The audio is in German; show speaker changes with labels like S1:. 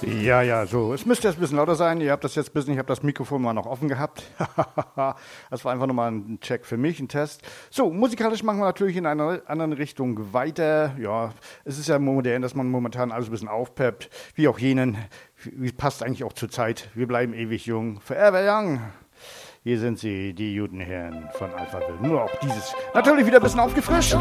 S1: Ja, so. Es müsste jetzt ein bisschen lauter sein. Ihr habt das jetzt ein bisschen, ich habe das Mikrofon mal noch offen gehabt. Das war einfach nochmal ein Check für mich, ein Test. So, musikalisch machen wir natürlich in einer anderen Richtung weiter. Ja, es ist ja modern, dass man momentan alles ein bisschen aufpeppt. Wie auch jenen. Passt eigentlich auch zur Zeit. Wir bleiben ewig jung. Forever young. Hier sind sie, die Judenherren von Alphaville. Nur auch dieses natürlich wieder ein bisschen aufgefrischt.